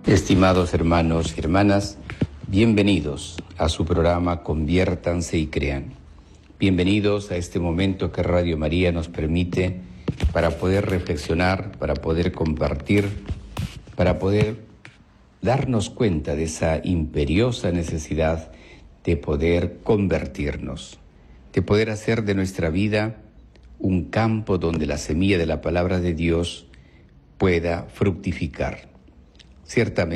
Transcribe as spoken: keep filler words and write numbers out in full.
Estimados hermanos y hermanas, bienvenidos a su programa Conviértanse y Crean. Bienvenidos a este momento que Radio María nos permite para poder reflexionar, para poder compartir, para poder darnos cuenta de esa imperiosa necesidad de poder convertirnos, de poder hacer de nuestra vida un campo donde la semilla de la palabra de Dios pueda fructificar. Ciertamente,